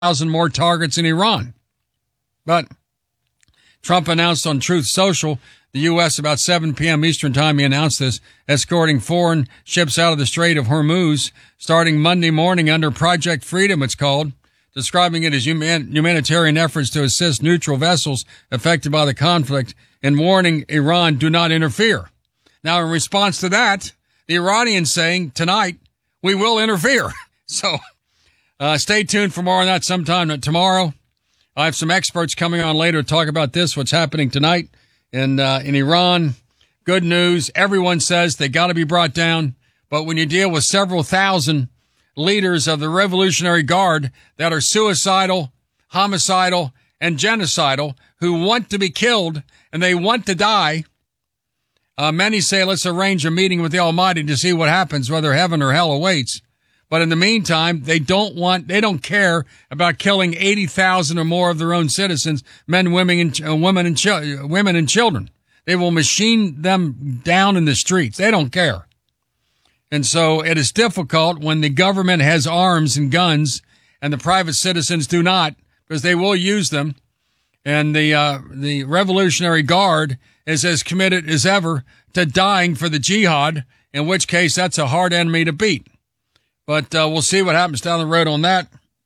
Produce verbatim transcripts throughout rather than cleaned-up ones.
thousand more targets in Iran. But Trump announced on Truth Social, the U S about seven p.m. Eastern time, he announced this, escorting foreign ships out of the Strait of Hormuz starting Monday morning under Project Freedom, it's called, describing it as human, humanitarian efforts to assist neutral vessels affected by the conflict and warning Iran do not interfere. Now, in response to that, the Iranians saying tonight, we will interfere. So uh, stay tuned for more on that sometime tomorrow. I have some experts coming on later to talk about this, what's happening tonight in uh, in Iran. Good news. Everyone says they got to be brought down. But when you deal with several thousand leaders of the Revolutionary Guard that are suicidal, homicidal, and genocidal, who want to be killed and they want to die, uh, many say let's arrange a meeting with the Almighty to see what happens, whether heaven or hell awaits. But in the meantime, they don't want, they don't care about killing eighty thousand or more of their own citizens, men, women, and uh, women and ch- women and children. They will machine them down in the streets. They don't care. And so it is difficult when the government has arms and guns and the private citizens do not, because they will use them. And the uh, the Revolutionary Guard is as committed as ever to dying for the jihad, in which case that's a hard enemy to beat. But uh, we'll see what happens down the road on that.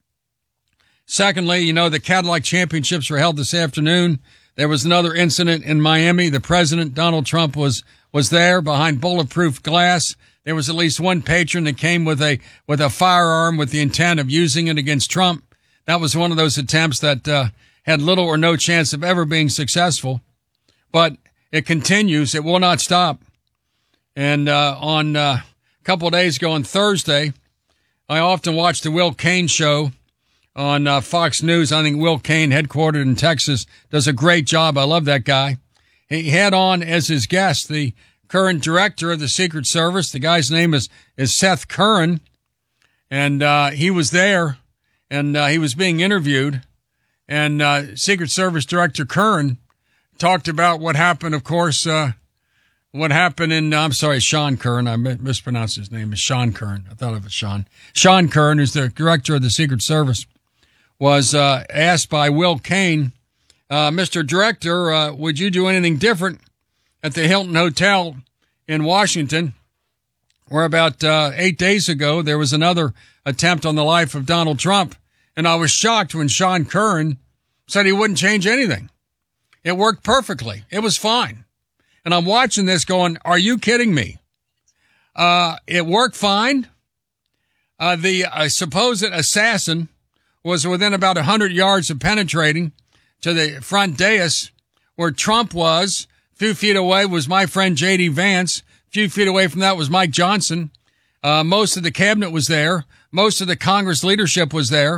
Secondly, you know, the Cadillac Championships were held this afternoon. There was another incident in Miami. The president, Donald Trump, was was there behind bulletproof glass. There was at least one patron that came with a with a firearm with the intent of using it against Trump. That was one of those attempts that uh, had little or no chance of ever being successful. But it continues. It will not stop. And uh, on uh, a couple of days ago, on Thursday, I often watch the Will Cain show on uh, Fox News. I think Will Cain, headquartered in Texas, does a great job. I love that guy. He had on as his guest the current director of the Secret Service. The guy's name is, is Seth Curran. And uh, he was there, and uh, he was being interviewed. And uh, Secret Service Director Curran talked about what happened, of course, uh, what happened in, I'm sorry, Sean Curran. I mispronounced his name. It's Sean Curran. I thought of it, Sean. Sean Curran, who's the director of the Secret Service, was uh, asked by Will Cain, uh, Mister Director, uh, would you do anything different at the Hilton Hotel in Washington, where about uh, eight days ago there was another attempt on the life of Donald Trump? And I was shocked when Sean Curran said he wouldn't change anything. It worked perfectly. It was fine. And I'm watching this going, are you kidding me? Uh, it worked fine. Uh, the uh, supposed assassin was within about one hundred yards of penetrating to the front dais where Trump was. A few feet away was my friend J D Vance. A few feet away from that was Mike Johnson. Uh, most of the cabinet was there. Most of the Congress leadership was there.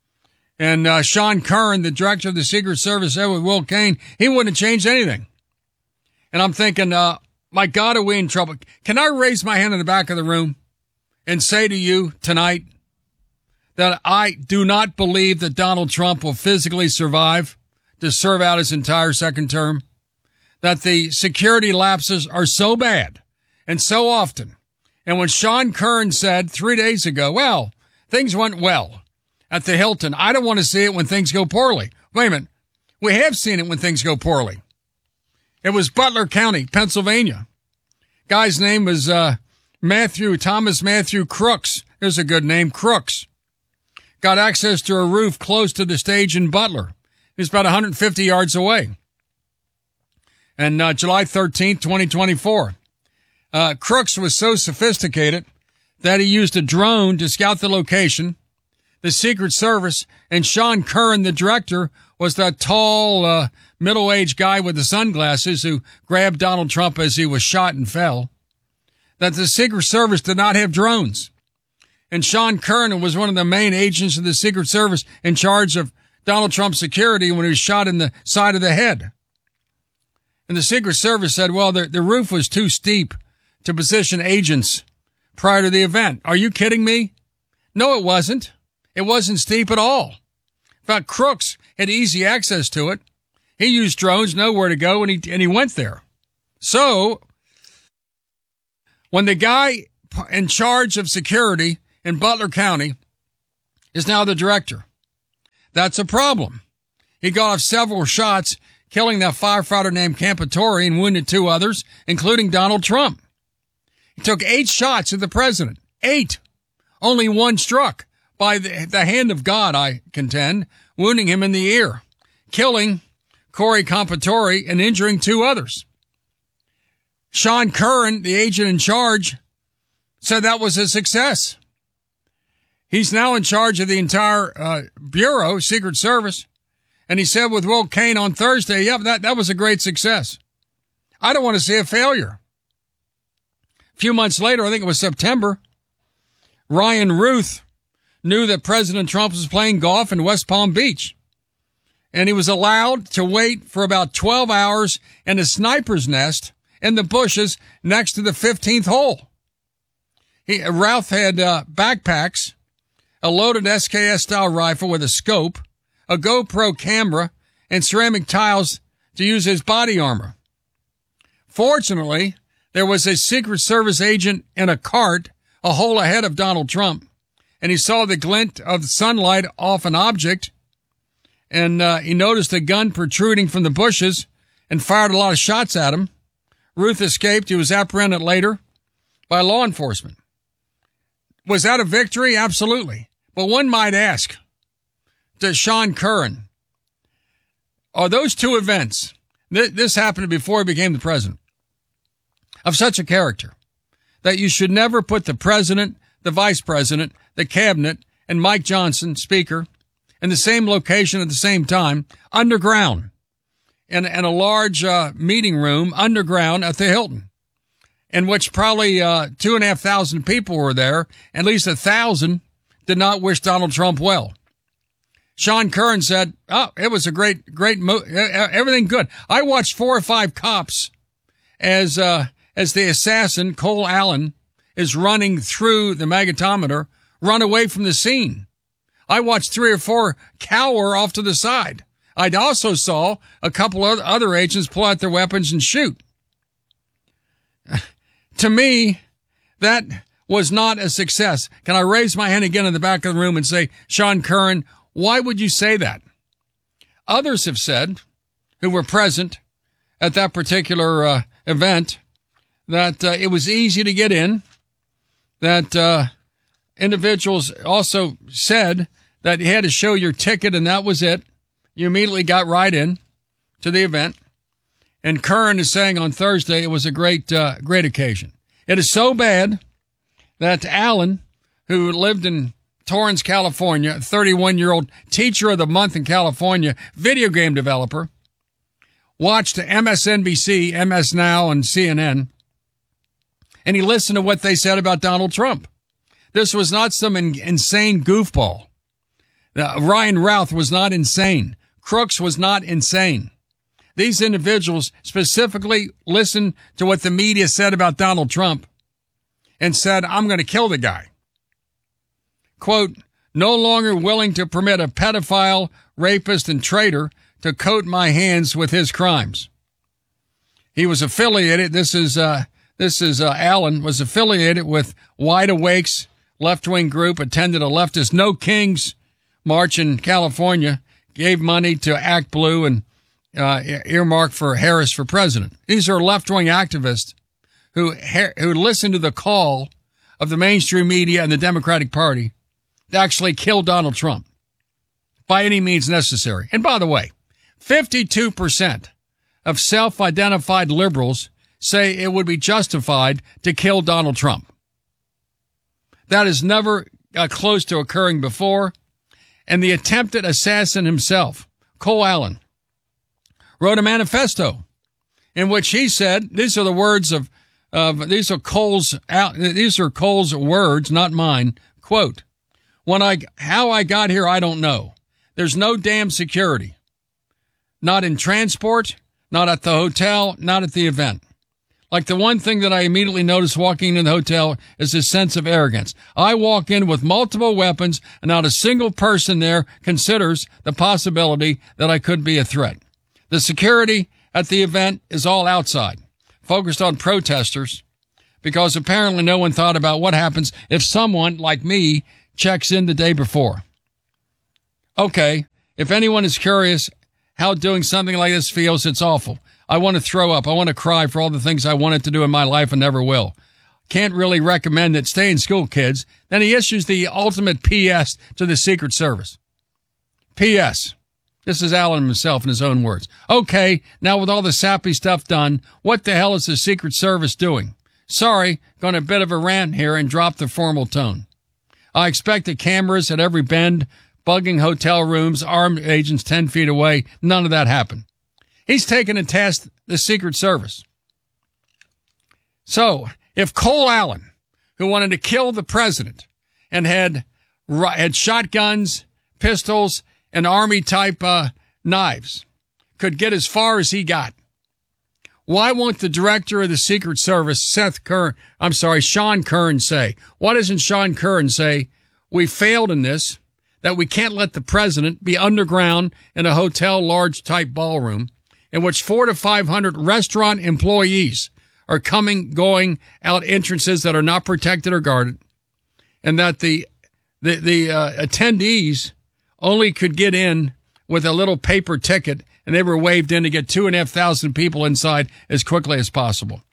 And uh, Sean Curran, the director of the Secret Service, said with Will Cain, he wouldn't have changed anything. And I'm thinking, uh, my God, are we in trouble? Can I raise my hand in the back of the room and say to you tonight that I do not believe that Donald Trump will physically survive to serve out his entire second term? That the security lapses are so bad and so often. And when Sean Curran said three days ago, well, things went well at the Hilton, I don't want to see it when things go poorly. Wait a minute. We have seen it when things go poorly. It was Butler County, Pennsylvania. Guy's name was uh, Matthew, Thomas Matthew Crooks. There's a good name, Crooks. Got access to a roof close to the stage in Butler. He was about one hundred fifty yards away. And uh, July thirteenth, twenty twenty-four. Uh, Crooks was so sophisticated that he used a drone to scout the location. The Secret Service and Sean Curran, the director, was that tall, uh, middle-aged guy with the sunglasses who grabbed Donald Trump as he was shot and fell. That the Secret Service did not have drones. And Sean Curran was one of the main agents of the Secret Service in charge of Donald Trump's security when he was shot in the side of the head. And the Secret Service said, well, the, the roof was too steep to position agents prior to the event. Are you kidding me? No, it wasn't. It wasn't steep at all. In fact, Crooks had easy access to it. He used drones, know where to go, and he, and he went there. So when the guy in charge of security in Butler County is now the director, That's a problem. He got off several shots, killing that firefighter named Campatori and wounded two others, including Donald Trump. He took eight shots at the president. Eight. Only one struck by the, the hand of God, I contend, wounding him in the ear, killing Corey Campatori and injuring two others. Sean Curran, the agent in charge, said that was a success. He's now in charge of the entire uh, Bureau, Secret Service. And he said with Will Cain on Thursday, yep, that, that was a great success. I don't want to see a failure. A few months later, I think it was September, Ryan Ruth knew that President Trump was playing golf in West Palm Beach. And he was allowed to wait for about twelve hours in a sniper's nest in the bushes next to the fifteenth hole. He, Ralph had uh, backpacks, a loaded S K S-style rifle with a scope, a GoPro camera, and ceramic tiles to use as body armor. Fortunately, there was a Secret Service agent in a cart a hole ahead of Donald Trump, and he saw the glint of sunlight off an object, and uh, he noticed a gun protruding from the bushes and fired a lot of shots at him. Ruth escaped. He was apprehended later by law enforcement. Was that a victory? Absolutely. But one might ask, to Sean Curran, are those two events, th- this happened before he became the president, of such a character that you should never put the president, the vice president, the cabinet, and Mike Johnson, speaker, in the same location at the same time, underground, in, in a large uh, meeting room underground at the Hilton, in which probably uh, two and a half thousand people were there. At least a thousand did not wish Donald Trump well. Sean Curran said, oh, it was a great, great move. Everything good. I watched four or five cops as, uh, as the assassin, Cole Allen, is running through the magnetometer, run away from the scene. I watched three or four cower off to the side. I also saw a couple of other agents pull out their weapons and shoot. To me, that was not a success. Can I raise my hand again in the back of the room and say, Sean Curran, why would you say that? Others have said, who were present at that particular uh, event, that uh, it was easy to get in, that uh, individuals also said that you had to show your ticket and that was it. You immediately got right in to the event. And Curran is saying on Thursday it was a great, uh, great occasion. It is so bad that Allen, who lived in Torrance, California, thirty-one-year-old teacher of the month in California, video game developer, watched M S N B C, M S Now, and C N N, and he listened to what they said about Donald Trump. This was not some in- insane goofball. Uh, Ryan Routh was not insane. Crooks was not insane. These individuals specifically listened to what the media said about Donald Trump and said, I'm going to kill the guy. Quote, no longer willing to permit a pedophile, rapist, and traitor to coat my hands with his crimes. He was affiliated, this is, uh, this is, uh, Allen was affiliated with Wide Awake's left-wing group, attended a leftist No Kings march in California, gave money to Act Blue and, uh, earmarked for Harris for president. These are left-wing activists who, who listened to the call of the mainstream media and the Democratic Party to actually kill Donald Trump by any means necessary. And by the way, fifty-two percent of self-identified liberals say it would be justified to kill Donald Trump. That is never uh, close to occurring before. And the attempted assassin himself, Cole Allen, wrote a manifesto in which he said, these are the words of, of these are Cole's, these are Cole's words, not mine, quote, When I, how I got here, I don't know. There's no damn security. Not in transport, not at the hotel, not at the event. Like the one thing that I immediately noticed walking in the hotel is a sense of arrogance. I walk in with multiple weapons and not a single person there considers the possibility that I could be a threat. The security at the event is all outside, focused on protesters, because apparently no one thought about what happens if someone like me checks in the day before. Okay, If anyone is curious how doing something like this feels, it's awful. I want to throw up. I want to cry for all the things I wanted to do in my life and never will. Can't really recommend it. Stay in school, kids. Then he issues the ultimate P S to the Secret Service. P S This is Allen himself in his own words. Okay, now with all the sappy stuff done, what the hell is the Secret Service doing? Sorry, going a bit of a rant here and drop the formal tone. I expected cameras at every bend, bugging hotel rooms, armed agents ten feet away. None of that happened. He's taken to task the Secret Service. So, if Cole Allen, who wanted to kill the president and had had shotguns, pistols, and army-type uh, knives, could get as far as he got, why won't the director of the Secret Service, Seth Kern, I'm sorry, Sean Kern, say? Why doesn't Sean Kern say, we failed in this, that we can't let the president be underground in a hotel large-type ballroom in which four to five hundred restaurant employees are coming, going out entrances that are not protected or guarded, and that the the, the uh, attendees only could get in with a little paper ticket, and they were waved in to get two and a half thousand people inside as quickly as possible.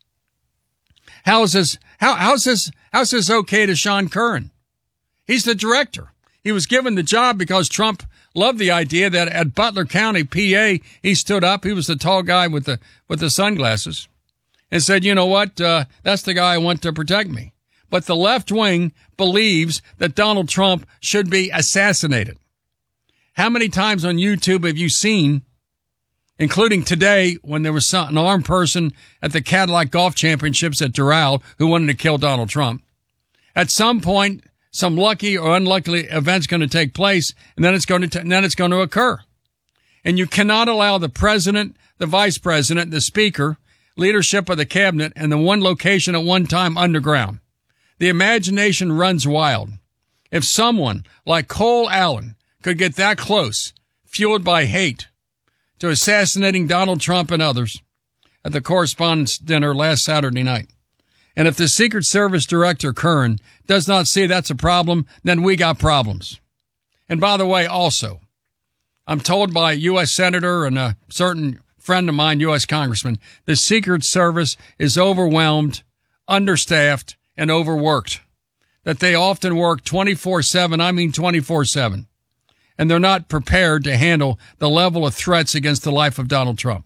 How is this? How how's this? How's this okay to Sean Kern? He's the director. He was given the job because Trump loved the idea that at Butler County, P A, he stood up. He was the tall guy with the with the sunglasses, and said, "You know what? Uh, that's the guy I want to protect me." But the left wing believes that Donald Trump should be assassinated. How many times on YouTube have you seen, including today when there was some, an armed person at the Cadillac Golf Championships at Doral who wanted to kill Donald Trump? At some point, some lucky or unlucky event's going to take place, and then it's going to, t- and then it's going to occur. And you cannot allow the president, the vice president, the speaker, leadership of the cabinet, and the one location at one time underground. The imagination runs wild. If someone like Cole Allen could get that close, fueled by hate, to assassinating Donald Trump and others at the Correspondents' Dinner last Saturday night, and if the Secret Service Director Kern does not see that's a problem, then we got problems. And by the way, also, I'm told by a U S Senator and a certain friend of mine, U S Congressman, the Secret Service is overwhelmed, understaffed, and overworked. That they often work twenty-four seven, I mean twenty-four seven. And they're not prepared to handle the level of threats against the life of Donald Trump.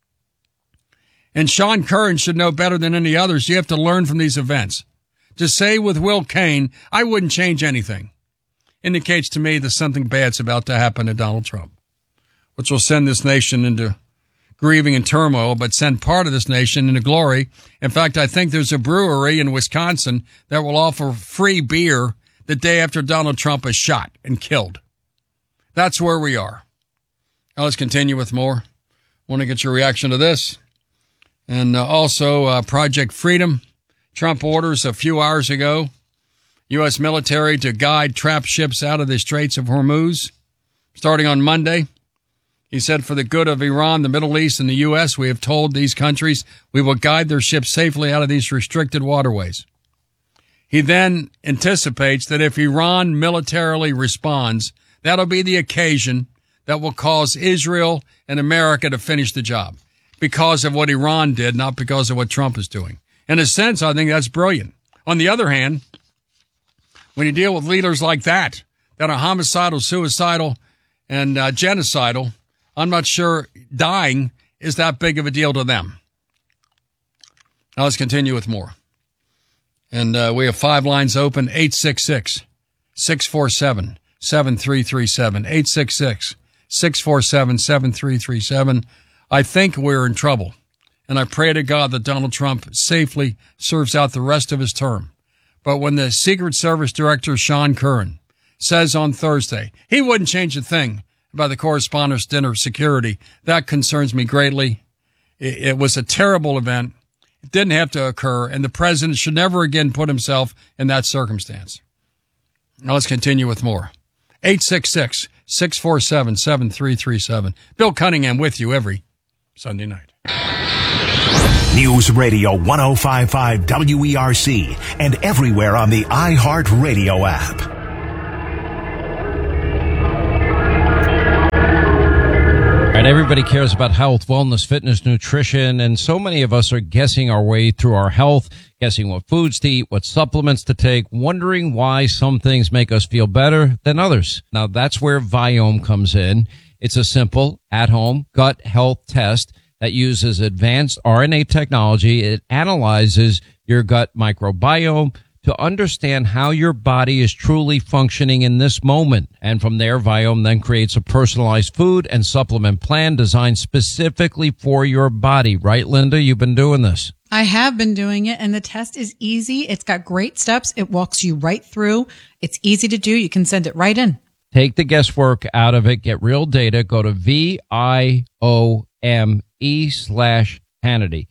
And Sean Kern should know better than any others. You have to learn from these events. To say with Will Cain, I wouldn't change anything, indicates to me that something bad's about to happen to Donald Trump, which will send this nation into grieving and turmoil, but send part of this nation into glory. In fact, I think there's a brewery in Wisconsin that will offer free beer the day after Donald Trump is shot and killed. That's where we are. Now let's continue with more. I want to get your reaction to this. And uh, also uh, Project Freedom. Trump orders a few hours ago U S military to guide trap ships out of the Straits of Hormuz. Starting on Monday, he said, for the good of Iran, the Middle East, and the U S, we have told these countries we will guide their ships safely out of these restricted waterways. He then anticipates that if Iran militarily responds, that'll be the occasion that will cause Israel and America to finish the job because of what Iran did, not because of what Trump is doing. In a sense, I think that's brilliant. On the other hand, when you deal with leaders like that, that are homicidal, suicidal, and uh, genocidal, I'm not sure dying is that big of a deal to them. Now let's continue with more. And uh, we have five lines open, eight six six, six four seven, seven three three seven, eight six six, six four seven, seven three three seven. I think we're in trouble, and I pray to God that Donald Trump safely serves out the rest of his term. But when the Secret Service Director, Sean Kern, says on Thursday he wouldn't change a thing about the Correspondents' Dinner security, that concerns me greatly. It, it was a terrible event. It didn't have to occur, and the president should never again put himself in that circumstance. Now let's continue with more. eight six six, six four seven, seven three three seven. Bill Cunningham with you every Sunday night. News Radio one oh five point five W E R C and everywhere on the iHeartRadio app. right, everybody cares about health, wellness, fitness, nutrition, and so many of us are guessing our way through our health, guessing what foods to eat, what supplements to take, wondering why some things make us feel better than others. Now, that's where Viome comes in. It's a simple, at-home gut health test that uses advanced R N A technology. It analyzes your gut microbiome to understand how your body is truly functioning in this moment. And from there, Viome then creates a personalized food and supplement plan designed specifically for your body. Right, Linda? You've been doing this. I have been doing it, and the test is easy. It's got great steps. It walks you right through. It's easy to do. You can send it right in. Take the guesswork out of it. Get real data. Go to V I O M E slash Hannity.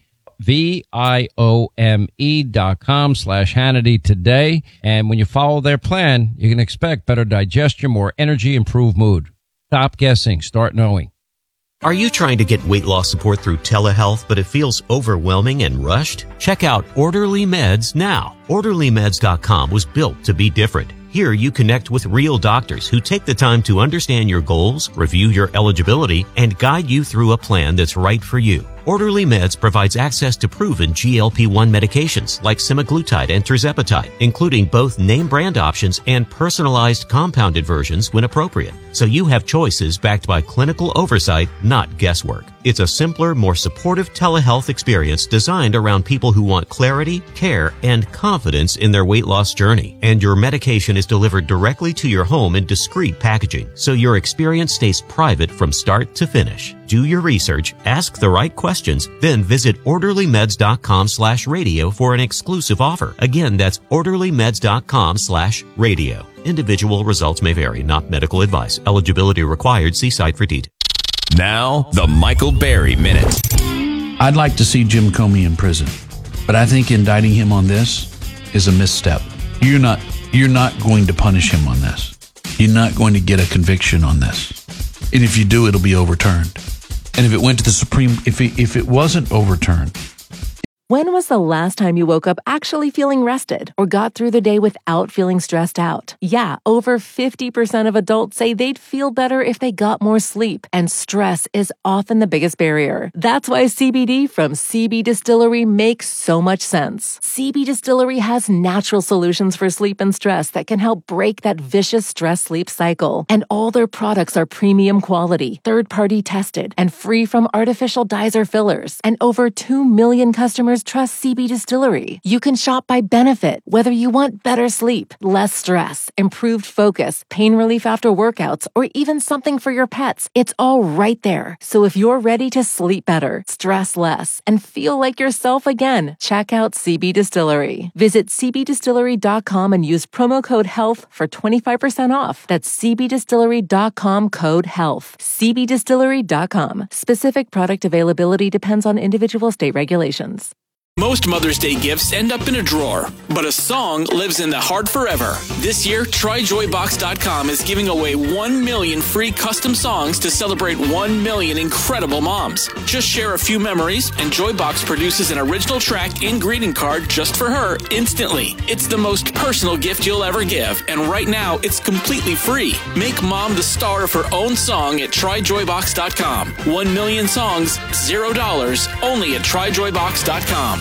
V-I-O-M-E dot com slash Hannity today. And when you follow their plan, you can expect better digestion, more energy, improved mood. Stop guessing. Start knowing. Are you trying to get weight loss support through telehealth, but it feels overwhelming and rushed? Check out Orderly Meds now. Orderly Meds dot com was built to be different. Here you connect with real doctors who take the time to understand your goals, review your eligibility, and guide you through a plan that's right for you. Orderly Meds provides access to proven G L P one medications like semaglutide and tirzepatide, including both name brand options and personalized compounded versions when appropriate. So you have choices backed by clinical oversight, not guesswork. It's a simpler, more supportive telehealth experience designed around people who want clarity, care, and confidence in their weight loss journey. And your medication is delivered directly to your home in discreet packaging, so your experience stays private from start to finish. Do your research, ask the right questions, then visit Orderly Meds dot com slash radio for an exclusive offer. Again, that's Orderly Meds dot com slash radio. Individual results may vary, not medical advice. Eligibility required. See site for details. Now, the Michael Berry Minute. I'd like to see Jim Comey in prison, but I think indicting him on this is a misstep. You're not, you're not going to punish him on this. You're not going to get a conviction on this. And if you do, it'll be overturned. And if it went to the Supreme, if it, if it wasn't overturned. When was the last time you woke up actually feeling rested or got through the day without feeling stressed out? Yeah, over fifty percent of adults say they'd feel better if they got more sleep, and stress is often the biggest barrier. That's why C B D from C B Distillery makes so much sense. C B Distillery has natural solutions for sleep and stress that can help break that vicious stress-sleep cycle. And all their products are premium quality, third-party tested, and free from artificial dyes or fillers. And over two million customers trust C B Distillery. You can shop by benefit, whether you want better sleep, less stress, improved focus, pain relief after workouts, or even something for your pets. It's all right there. So if you're ready to sleep better, stress less, and feel like yourself again, check out C B Distillery. Visit C B distillery dot com and use promo code HEALTH for twenty-five percent off. That's C B distillery dot com code HEALTH. C B distillery dot com. Specific product availability depends on individual state regulations. Most Mother's Day gifts end up in a drawer, but a song lives in the heart forever. This year, Try Joy Box dot com is giving away one million free custom songs to celebrate one million incredible moms. Just share a few memories, and Joybox produces an original track and greeting card just for her instantly. It's the most personal gift you'll ever give, and right now, it's completely free. Make mom the star of her own song at Try Joy Box dot com. One million songs, zero dollars, only at Try Joy Box dot com.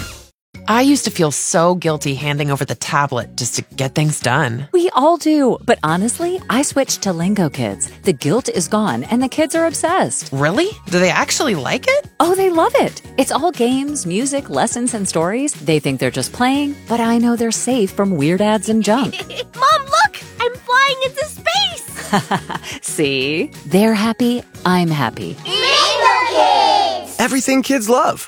I used to feel so guilty handing over the tablet just to get things done. We all do, but honestly, I switched to Lingo Kids. The guilt is gone, and the kids are obsessed. Really? Do they actually like it? Oh, they love it. It's all games, music, lessons, and stories. They think they're just playing, but I know they're safe from weird ads and junk. Mom, look! I'm flying into space! See? They're happy, I'm happy. Lingo Kids! Everything kids love.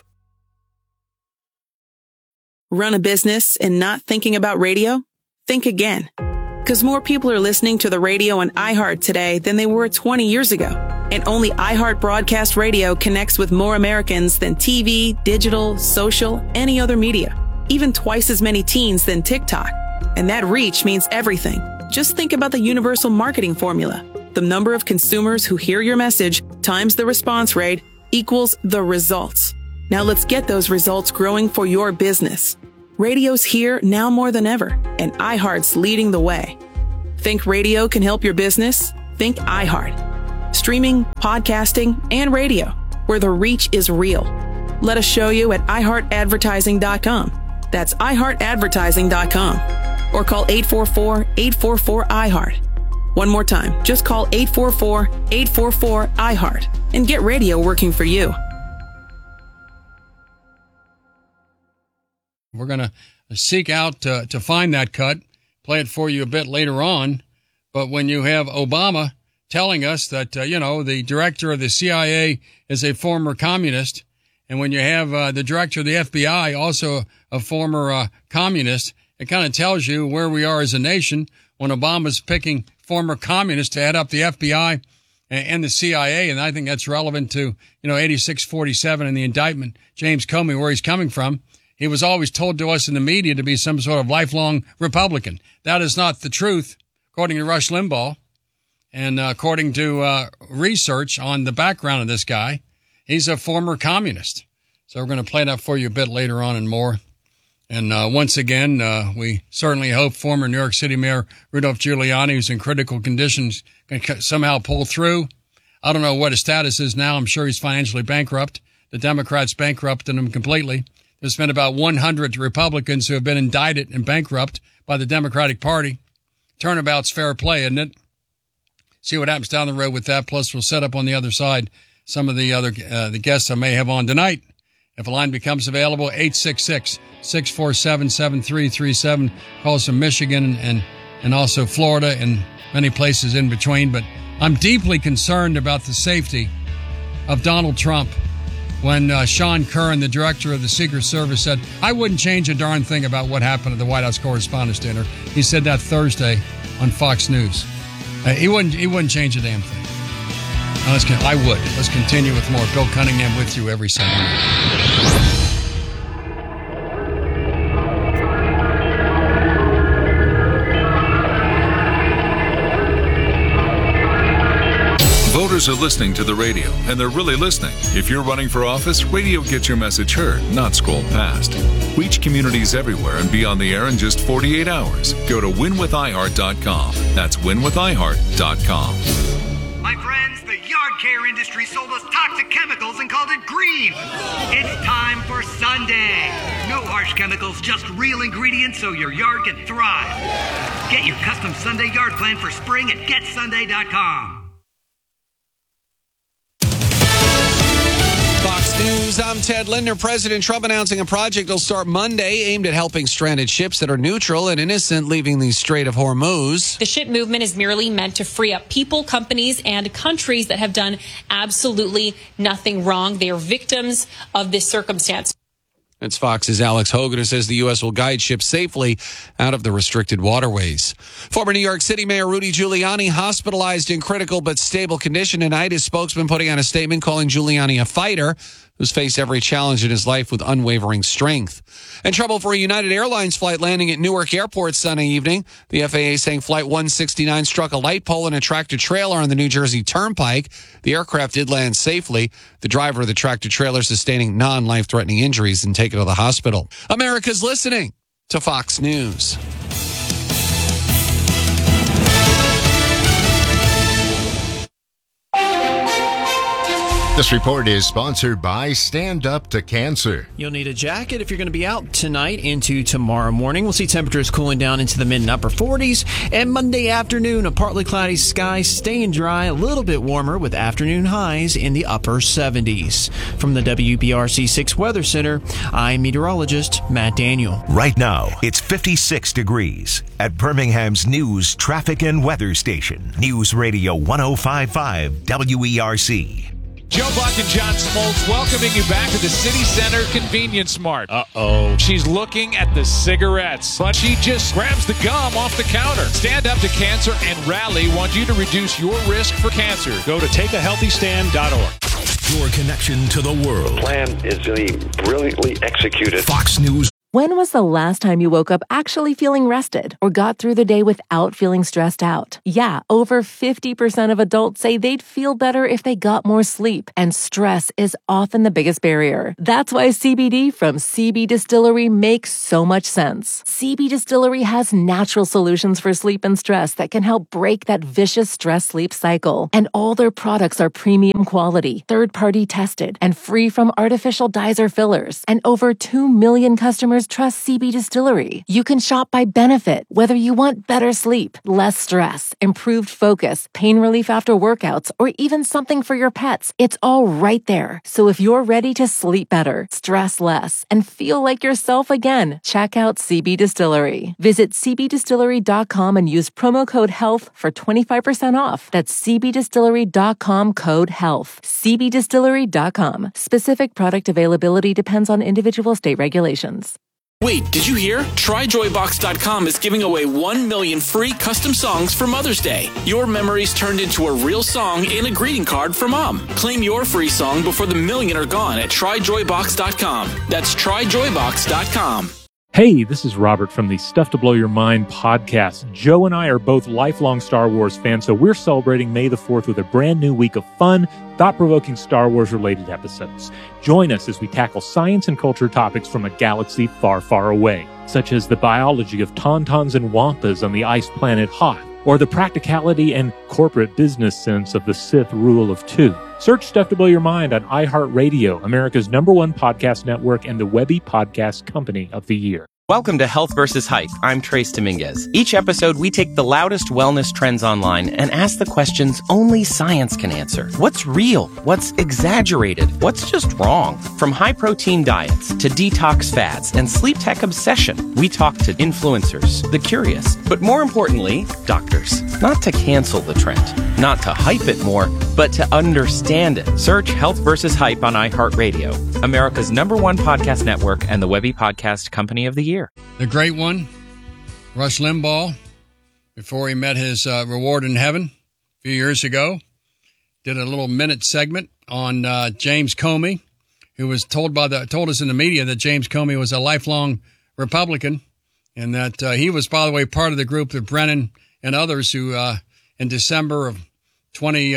Run a business and not thinking about radio? Think again. Because more people are listening to the radio on iHeart today than they were twenty years ago. And only iHeart Broadcast Radio connects with more Americans than T V, digital, social, any other media. Even twice as many teens than TikTok. And that reach means everything. Just think about the universal marketing formula. The number of consumers who hear your message times the response rate equals the results. Now let's get those results growing for your business. Radio's here now more than ever, and iHeart's leading the way. Think radio can help your business? Think iHeart. streaming, podcasting, and radio, where the reach is real. Let us show you at i heart advertising dot com. That's i heart advertising dot com. Or call eight four four, eight four four, I heart. One more time, just call eight four four, eight four four, I heart and get radio working for you. We're going to seek out uh, to find that cut, play it for you a bit later on. But when you have Obama telling us that, uh, you know, the director of the C I A is a former communist, and when you have uh, the director of the F B I also a former uh, communist, it kind of tells you where we are as a nation when Obama's picking former communists to head up the F B I and, and the C I A. And I think that's relevant to, you know, eighty-six forty-seven and the indictment, James Comey, where he's coming from. He was always told to us in the media to be some sort of lifelong Republican. That is not the truth, according to Rush Limbaugh. And uh, according to uh, research on the background of this guy, he's a former communist. So we're going to play that for you a bit later on and more. And uh, once again, uh, we certainly hope former New York City Mayor Rudolph Giuliani, who's in critical conditions, can somehow pull through. I don't know what his status is now. I'm sure he's financially bankrupt. The Democrats bankrupted him completely. There's been about one hundred Republicans who have been indicted and bankrupt by the Democratic Party. Turnabout's fair play, isn't it? See what happens down the road with that. Plus, we'll set up on the other side some of the other uh, the guests I may have on tonight. If a line becomes available, eight six six, six four seven, seven three three seven. Calls from Michigan and, and also Florida and many places in between. But I'm deeply concerned about the safety of Donald Trump. When uh, Sean Curran, the director of the Secret Service, said, I wouldn't change a darn thing about what happened at the White House Correspondents' Dinner. He said that Thursday on Fox News. Uh, he wouldn't he wouldn't change a damn thing. Now let's con- I would. Let's continue with more. Bill Cunningham with you every Sunday night. Voters are listening to the radio, and they're really listening. If you're running for office, radio gets your message heard, not scrolled past. Reach communities everywhere and be on the air in just forty-eight hours. Go to win with i heart dot com. That's win with i heart dot com. My friends, the yard care industry sold us toxic chemicals and called it green. It's time for Sunday. No harsh chemicals, just real ingredients so your yard can thrive. Get your custom Sunday yard plan for spring at get sunday dot com. Fox News, I'm Ted Linder. President Trump announcing a project will start Monday aimed at helping stranded ships that are neutral and innocent leaving the Strait of Hormuz. The ship movement is merely meant to free up people, companies, and countries that have done absolutely nothing wrong. They are victims of this circumstance. It's Fox's Alex Hogan, who says the U S will guide ships safely out of the restricted waterways. Former New York City Mayor Rudy Giuliani hospitalized in critical but stable condition tonight. His spokesman putting out a statement calling Giuliani a fighter who's faced every challenge in his life with unwavering strength. And trouble for a United Airlines flight landing at Newark Airport Sunday evening. The F A A saying Flight one sixty-nine struck a light pole and a tractor trailer on the New Jersey Turnpike. The aircraft did land safely. The driver of the tractor trailer sustaining non-life-threatening injuries and taken to the hospital. America's listening to Fox News. This report is sponsored by Stand Up to Cancer. You'll need a jacket if you're going to be out tonight into tomorrow morning. We'll see temperatures cooling down into the mid and upper forties. And Monday afternoon, a partly cloudy sky, staying dry, a little bit warmer with afternoon highs in the upper seventies. From the W B R C six Weather Center, I'm meteorologist Matt Daniel. Right now, it's fifty-six degrees at Birmingham's News, Traffic, and Weather Station. News Radio one oh five point five W E R C. Joe Buck and John Smoltz welcoming you back to the City Center Convenience Mart. Uh-oh. She's looking at the cigarettes, but she just grabs the gum off the counter. Stand Up to Cancer and Rally want you to reduce your risk for cancer. Go to take a healthy stand dot org. Your connection to the world. The plan is really brilliantly executed. Fox News When was the last time you woke up actually feeling rested or got through the day without feeling stressed out? Yeah, over fifty percent of adults say they'd feel better if they got more sleep, and stress is often the biggest barrier. That's why C B D from C B Distillery makes so much sense. C B Distillery has natural solutions for sleep and stress that can help break that vicious stress-sleep cycle. And all their products are premium quality, third-party tested, and free from artificial dyes or fillers. And over two million customers trust C B Distillery. You can shop by benefit, whether you want better sleep, less stress, improved focus, pain relief after workouts, or even something for your pets. It's all right there. So if you're ready to sleep better, stress less, and feel like yourself again, check out C B Distillery. Visit c b distillery dot com and use promo code HEALTH for twenty-five percent off. That's c b distillery dot com code HEALTH. c b distillery dot com. Specific product availability depends on individual state regulations. Wait, did you hear? try joy box dot com is giving away one million free custom songs for Mother's Day. Your memories turned into a real song and a greeting card for Mom. Claim your free song before the million are gone at try joy box dot com. That's try joy box dot com. Hey, this is Robert from the Stuff to Blow Your Mind podcast. Joe and I are both lifelong Star Wars fans, so we're celebrating May the fourth with a brand new week of fun, thought-provoking Star Wars-related episodes. Join us as we tackle science and culture topics from a galaxy far, far away, such as the biology of tauntauns and wampas on the ice planet Hoth, or the practicality and corporate business sense of the Sith rule of two. Search Stuff to Blow Your Mind on iHeartRadio, America's number one podcast network and the Webby Podcast Company of the Year. Welcome to Health versus Hype. I'm Trace Dominguez. Each episode, we take the loudest wellness trends online and ask the questions only science can answer. What's real? What's exaggerated? What's just wrong? From high-protein diets to detox fads and sleep tech obsession, we talk to influencers, the curious, but more importantly, doctors. Not to cancel the trend, not to hype it more, but to understand it. Search Health versus Hype on iHeartRadio, America's number one podcast network and the Webby Podcast Company of the Year. The great one, Rush Limbaugh, before he met his uh, reward in heaven a few years ago, did a little minute segment on uh, James Comey, who was told by the told us in the media that James Comey was a lifelong Republican, and that uh, he was, by the way, part of the group of Brennan and others who, uh, in December of twenty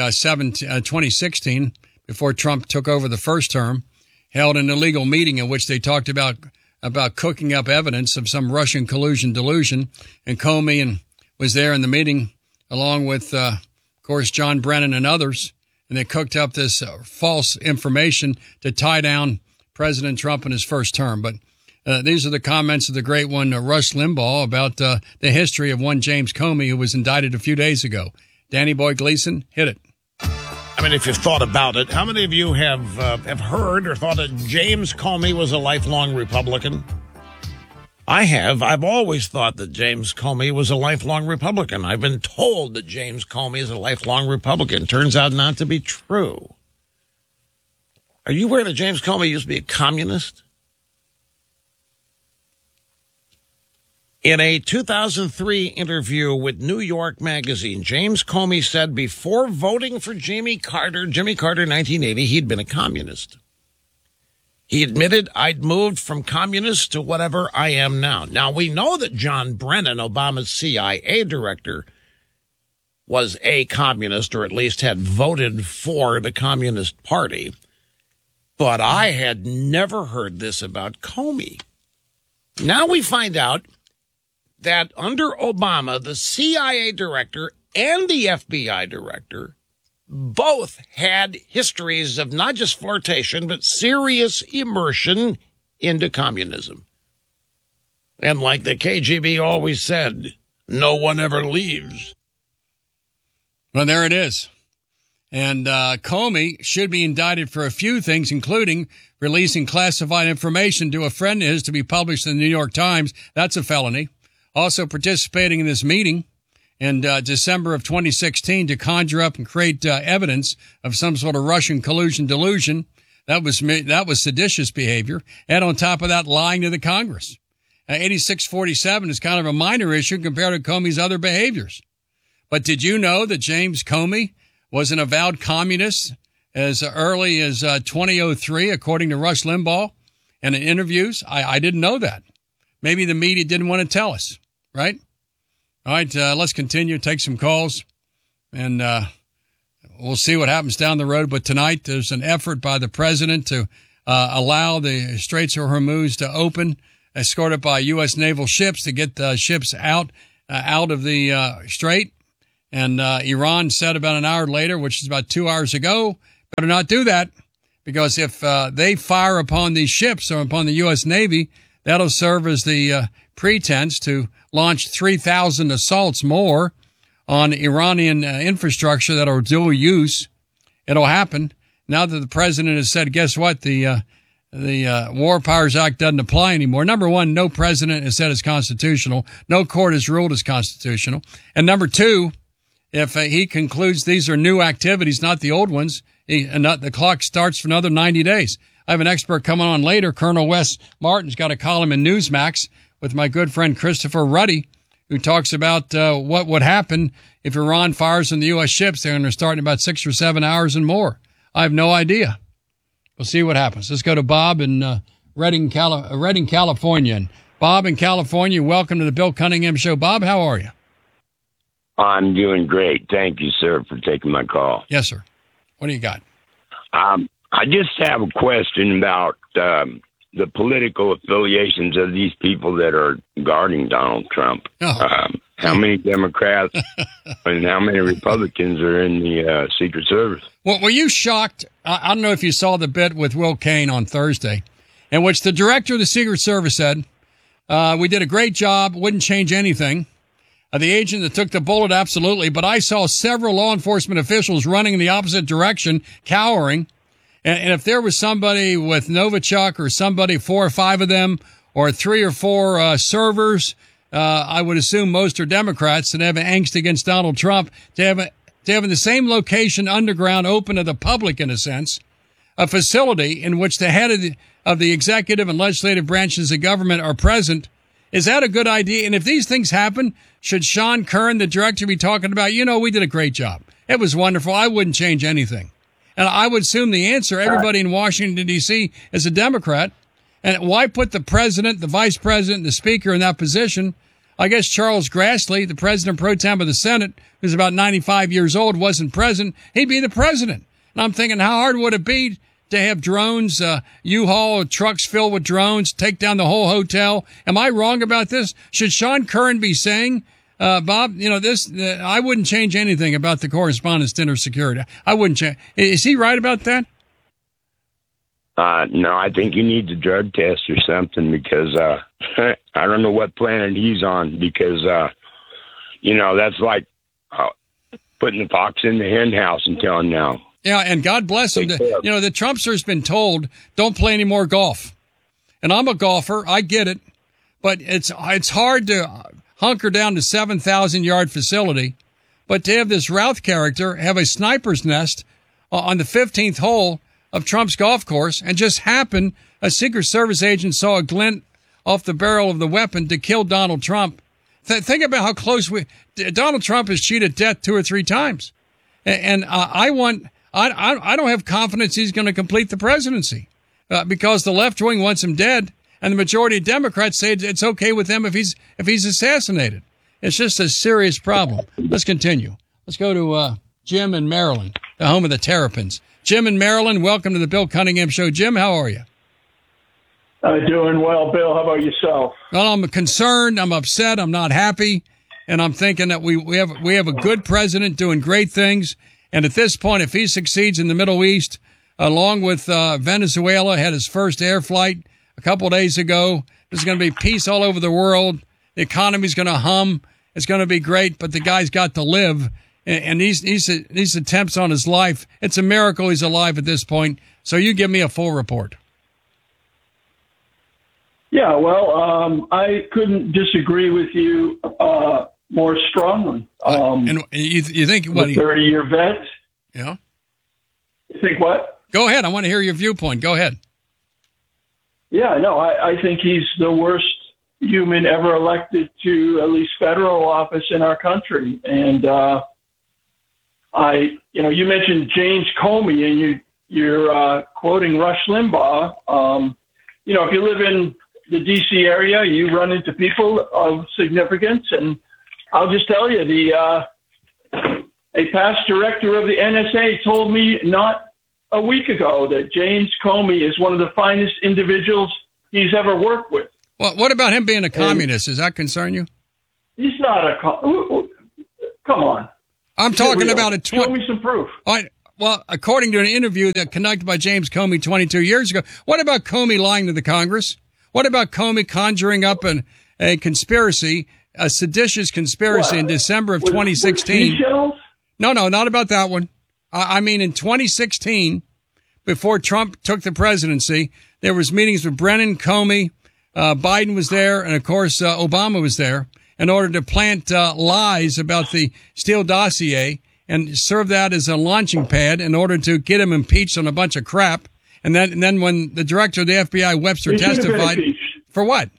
sixteen, before Trump took over the first term, held an illegal meeting in which they talked about about cooking up evidence of some Russian collusion delusion. And Comey and was there in the meeting along with, uh, of course, John Brennan and others. And they cooked up this uh, false information to tie down President Trump in his first term. But uh, these are the comments of the great one, uh, Rush Limbaugh, about uh, the history of one James Comey, who was indicted a few days ago. Danny Boy Gleason, hit it. I mean, if you've thought about it, how many of you have uh, have heard or thought that James Comey was a lifelong Republican? I have. I've always thought that James Comey was a lifelong Republican. I've been told that James Comey is a lifelong Republican. Turns out not to be true. Are you aware that James Comey used to be a communist? In a two thousand three interview with New York Magazine, James Comey said before voting for Jimmy Carter, Jimmy Carter in nineteen eighty, he'd been a communist. He admitted, I'd moved from communist to whatever I am now. Now, we know that John Brennan, Obama's C I A director, was a communist, or at least had voted for the Communist Party. But I had never heard this about Comey. Now we find out that under Obama, the C I A director and the F B I director both had histories of not just flirtation, but serious immersion into communism. And like the K G B always said, no one ever leaves. Well, there it is. And uh, Comey should be indicted for a few things, including releasing classified information to a friend of his to be published in the New York Times. That's a felony. Also participating in this meeting in uh, December of twenty sixteen to conjure up and create uh, evidence of some sort of Russian collusion delusion. That was that was seditious behavior. And on top of that, lying to the Congress. Uh, eighty-six forty-seven is kind of a minor issue compared to Comey's other behaviors. But did you know that James Comey was an avowed communist as early as uh, twenty oh three, according to Rush Limbaugh? And in interviews, I, I didn't know that. maybe the media didn't want to tell us, right? All right, uh, let's continue, take some calls, and uh, we'll see what happens down the road. But tonight there's an effort by the president to uh, allow the Straits of Hormuz to open, escorted by U S naval ships to get uh, ships out uh, out of the uh, strait. And uh, Iran said about an hour later, which is about two hours ago, better not do that, because if uh, they fire upon these ships or upon the U S Navy, that'll serve as the uh, pretense to launch three thousand assaults more on Iranian uh, infrastructure that are dual use. It'll happen. Now that the president has said, guess what, the uh, the uh, War Powers Act doesn't apply anymore. Number one, no president has said it's constitutional. No court has ruled it's constitutional. And number two, if uh, he concludes these are new activities, not the old ones, he, and not, the clock starts for another ninety days. I have an expert coming on later. Colonel Wes Martin's got a column in Newsmax with my good friend Christopher Ruddy, who talks about uh, what would happen if Iran fires on the U S ships. They're going to start in about six or seven hours and more. I have no idea. We'll see what happens. Let's go to Bob in uh, Redding, Cali- Redding, California. And Bob in California, welcome to the Bill Cunningham Show. Bob, how are you? I'm doing great. Thank you, sir, for taking my call. Yes, sir. What do you got? Um, I just have a question about um, the political affiliations of these people that are guarding Donald Trump. Oh. Um, how many Democrats and how many Republicans are in the uh, Secret Service? Well, were you shocked? I, I don't know if you saw the bit with Will Cain on Thursday, in which the director of the Secret Service said, uh, we did a great job, wouldn't change anything. Uh, the agent that took the bullet, absolutely. But I saw several law enforcement officials running in the opposite direction, cowering. And, and if there was somebody with Novichok or somebody, four or five of them, or three or four uh, servers, uh, I would assume most are Democrats that have angst against Donald Trump, to have, a, to have in the same location underground, open to the public in a sense, a facility in which the head of the, of the executive and legislative branches of government are present. Is that a good idea? And if these things happen, should Sean Kern, the director, be talking about, you know, we did a great job. It was wonderful. I wouldn't change anything. And I would assume the answer, everybody in Washington, D C is a Democrat. And why put the president, the vice president, the speaker in that position? I guess Charles Grassley, the president pro tem of the Senate, who's about ninety-five years old, wasn't present. He'd be the president. And I'm thinking, how hard would it be to have drones, uh, U-Haul trucks filled with drones, take down the whole hotel? Am I wrong about this? Should Sean Kern be saying, uh, Bob, you know, this, uh, I wouldn't change anything about the Correspondents' Dinner security. I wouldn't change. Is he right about that? Uh, no, I think you need to drug test or something because, uh, I don't know what planet he's on because, uh, you know, that's like, uh, putting the fox in the hen house until now. Yeah, and God bless him. The, you know, the Trumpster's been told, don't play any more golf. And I'm a golfer. I get it. But it's it's hard to hunker down to seven thousand yard facility. But to have this Routh character have a sniper's nest on the fifteenth hole of Trump's golf course and just happen, a Secret Service agent saw a glint off the barrel of the weapon to kill Donald Trump. Th- think about how close we... Donald Trump has cheated death two or three times. And, and uh, I want... I, I, I don't have confidence he's going to complete the presidency uh, because the left wing wants him dead, and the majority of Democrats say it's okay with them if he's if he's assassinated. It's just a serious problem. Let's continue. Let's go to uh, Jim in Maryland, the home of the Terrapins. Jim in Maryland, welcome to the Bill Cunningham Show. Jim, how are you? Uh, doing well, Bill. How about yourself? Well, I'm concerned. I'm upset. I'm not happy, and I'm thinking that we we have we have a good president doing great things. And at this point, if he succeeds in the Middle East, along with uh, Venezuela, had his first air flight a couple of days ago, there's going to be peace all over the world. The economy's going to hum. It's going to be great, but the guy's got to live. And, and these, these, these attempts on his life, it's a miracle he's alive at this point. So you give me a full report. Yeah, well, um, I couldn't disagree with you uh more strongly. Um, and you, you think what? thirty-year vet. Yeah. You think what? Go ahead. I want to hear your viewpoint. Go ahead. Yeah, no, I, I think he's the worst human ever elected to at least federal office in our country. And uh, I, you know, you mentioned James Comey, and you you're uh, quoting Rush Limbaugh. Um, you know, if you live in the D C area, you run into people of significance. And I'll just tell you, the uh, a past director of the N S A told me not a week ago that James Comey is one of the finest individuals he's ever worked with. Well, what about him being a communist? Does that concern you? He's not a... Com- Come on. I'm talking about a... Tw- Show me some proof. All right. Well, according to an interview that conducted by James Comey twenty-two years ago, what about Comey lying to the Congress? What about Comey conjuring up an, a conspiracy, a seditious conspiracy what? in December of with, twenty sixteen? With seashells? No, no, not about that one. I, I mean, in twenty sixteen, before Trump took the presidency, there was meetings with Brennan, Comey, uh, Biden was there, and of course, uh, Obama was there in order to plant uh, lies about the Steele dossier and serve that as a launching pad in order to get him impeached on a bunch of crap. And then, and then when the director of the F B I, Webster, He should have been testified, impeached. for what?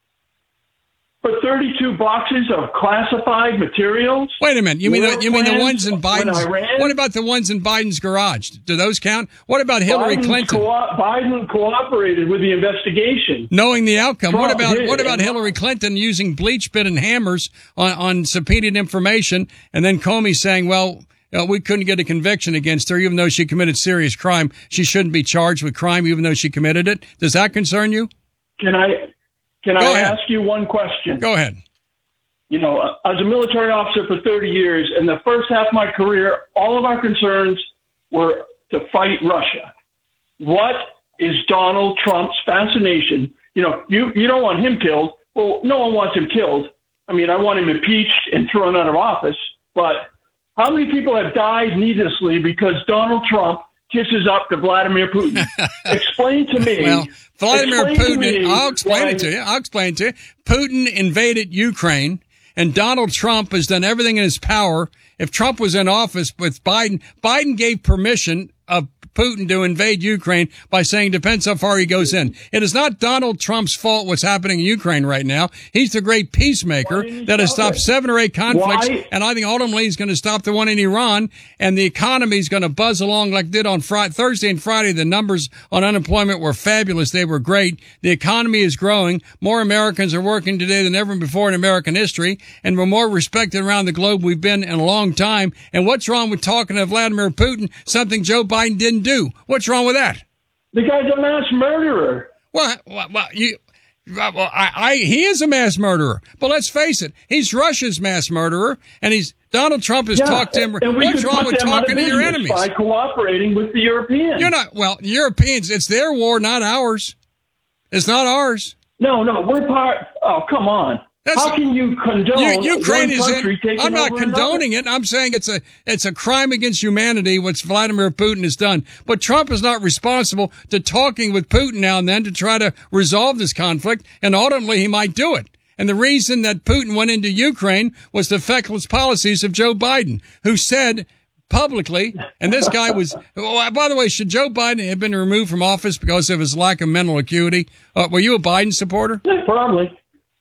For thirty-two boxes of classified materials. Wait a minute. You mean the, you mean the ones in Biden's? Iran, what about the ones in Biden's garage? Do those count? What about Hillary Biden's Clinton? Co- Biden cooperated with the investigation, knowing the outcome. Trump what about did. what about Hillary Clinton using bleach bit and hammers on, on subpoenaed information, and then Comey saying, "Well, uh, we couldn't get a conviction against her, even though she committed serious crime. She shouldn't be charged with crime, even though she committed it." Does that concern you? Can I can Go I ahead. ask you one question? Go ahead. You know, I was a military officer for thirty years, and the first half of my career, all of our concerns were to fight Russia. What is Donald Trump's fascination? You know, you, you don't want him killed. Well, no one wants him killed. I mean, I want him impeached and thrown out of office. But how many people have died needlessly because Donald Trump kisses up to Vladimir Putin? Explain to me. Well, Vladimir explain to Putin, me I'll explain why- it to you. I'll explain it to you. Putin invaded Ukraine, and Donald Trump has done everything in his power. If Trump was in office with Biden, Biden gave permission of Putin to invade Ukraine by saying depends how far he goes in. It is not Donald Trump's fault what's happening in Ukraine right now. He's the great peacemaker that has stopped seven or eight conflicts, Why? and I think ultimately he's going to stop the one in Iran, and the economy is going to buzz along like it did on Friday, Thursday and Friday. The numbers on unemployment were fabulous. They were great. The economy is growing. More Americans are working today than ever before in American history, and we're more respected around the globe we've been in a long time. And what's wrong with talking to Vladimir Putin, something Joe Biden didn't do? What's wrong with that? The guy's a mass murderer. Well, well, well you, well, I, I, he is a mass murderer. But let's face it, he's Russia's mass murderer, and he's Donald Trump has Yeah, talked to him. and we What's could wrong put with them out of talking to your business enemies? by cooperating with the Europeans? You're not. Well, Europeans, it's their war, not ours. It's not ours. No, no, we're part. Oh, come on. That's- How can you condone U- Ukraine one is country in. taking I'm not over condoning it. I'm saying it's a it's a crime against humanity what Vladimir Putin has done. But Trump is not responsible to talking with Putin now and then to try to resolve this conflict. And ultimately, he might do it. And the reason that Putin went into Ukraine was the feckless policies of Joe Biden, who said publicly, and this guy was, oh, by the way, should Joe Biden have been removed from office because of his lack of mental acuity? Uh, were you a Biden supporter? Yeah, probably.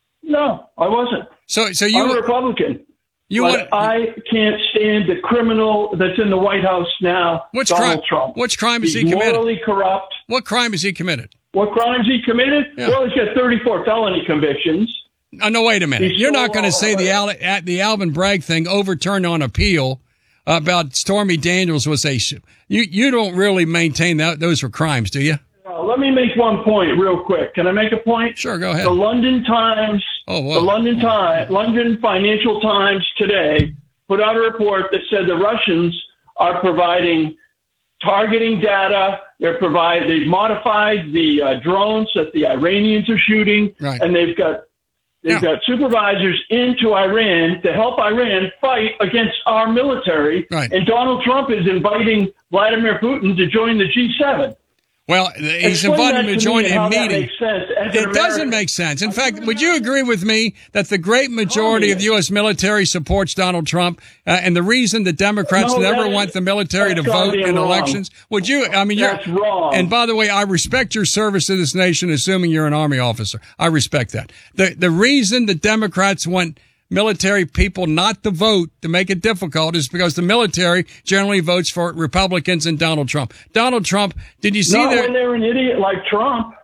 No, I wasn't. So, so you I'm a Republican. You but want- I can't stand the criminal that's in the White House now, Which Donald crime? Trump. Which crime has He's he committed? morally corrupt. What crime has he committed? What crimes he committed? Yeah. Well, he's got thirty-four felony convictions. Oh, no, wait a minute. He's You're still not going to all- say the Al- at the Alvin Bragg thing overturned on appeal about Stormy Daniels was a. sh- You you don't really maintain that those were crimes, do you? Uh, let me make one point real quick. Can I make a point? Sure, go ahead. The London Times, Oh, whoa. the London Times, London Financial Times today put out a report that said the Russians are providing targeting data. They're provide they've modified the uh, drones that the Iranians are shooting, Right. and they've got they've got supervisors into Iran to help Iran fight against our military. Right. And Donald Trump is inviting Vladimir Putin to join the G seven. Well, he's Explain invited that him to to join me a and how that meeting. makes sense as an It doesn't American. make sense. In fact, would you agree with me that the great majority of the U S military supports Donald Trump, uh, and the reason the Democrats No, never that is- want the military to that's vote goddamn in wrong. elections? Would you? I mean, That's you're wrong. And by the way, I respect your service to this nation, assuming you're an Army officer. I respect that. The the reason the Democrats want military people not to vote to make it difficult is because the military generally votes for Republicans and Donald Trump. Donald Trump, did you see Not there? when they're an idiot like Trump.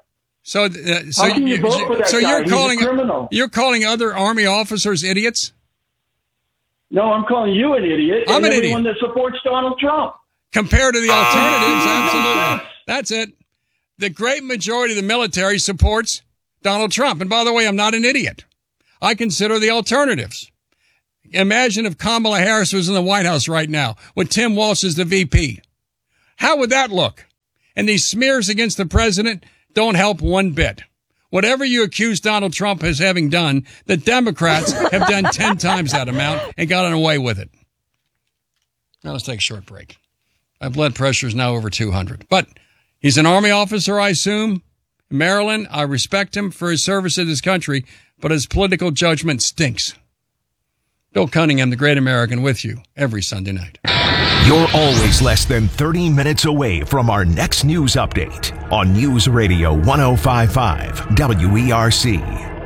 So, uh, so, How can you vote for that so guy? you're He's a calling criminal. you're calling other Army officers idiots? No, I'm calling you an idiot. I'm and an everyone idiot. that supports Donald Trump. Compared to the alternatives, absolutely. That's it. The great majority of the military supports Donald Trump. And by the way, I'm not an idiot. I consider the alternatives. Imagine if Kamala Harris was in the White House right now with Tim Walsh as the V P. How would that look? And these smears against the president don't help one bit. Whatever you accuse Donald Trump as having done, the Democrats have done ten times that amount and gotten away with it. Now let's take a short break. My blood pressure is now over two hundred. But he's an Army officer, I assume. Maryland, I respect him for his service to this country, but his political judgment stinks. Bill Cunningham, the Great American, with you every Sunday night. You're always less than thirty minutes away from our next news update on News Radio one oh five point five W E R C.